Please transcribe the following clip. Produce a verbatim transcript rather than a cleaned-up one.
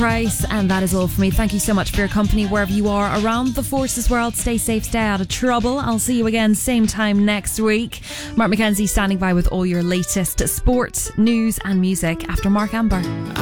Price, and that is all for me. Thank you so much for your company wherever you are around the Forces world. Stay safe, stay out of trouble. I'll see you again same time next week. Mark McKenzie standing by with all your latest sport, news and music after Mark Amber.